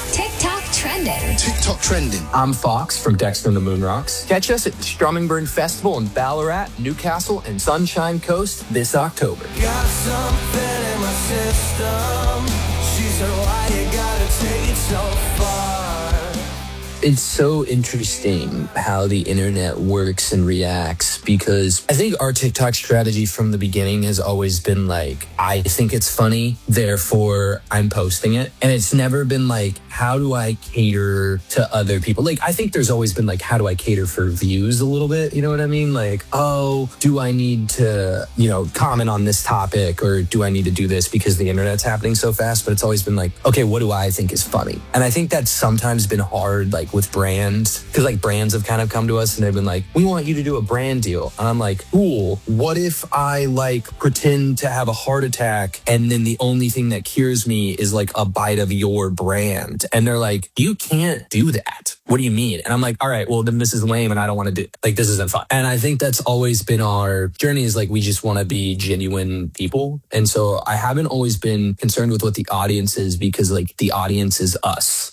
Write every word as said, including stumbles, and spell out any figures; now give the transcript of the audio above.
TikTok trending. TikTok trending. I'm Fox from Dexter and the Moon Rocks. Catch us at the Strumingburn Festival in Ballarat, Newcastle, and Sunshine Coast this October. Got something in my system. She said, why you gotta take it so far? It's so interesting how the internet works and reacts, because I think our TikTok strategy from the beginning has always been like, I think it's funny, therefore I'm posting it. And it's never been like, how do I cater to other people? Like, I think there's always been like, how do I cater for views a little bit? You know what I mean? Like, oh, do I need to, you know, comment on this topic, or do I need to do this because the internet's happening so fast? But it's always been like, okay, what do I think is funny? And I think that's sometimes been hard, like with brands, because like brands have kind of come to us and they've been like, we want you to do a brand deal. And I'm like, cool. What if I like pretend to have a heart attack and then the only thing that cures me is like a bite of your brand? And they're like, you can't do that. What do you mean? And I'm like, all right, well then this is lame and I don't want to do, like, this isn't fun. And I think that's always been our journey, is like, we just want to be genuine people. And so I haven't always been concerned with what the audience is, because like the audience is us.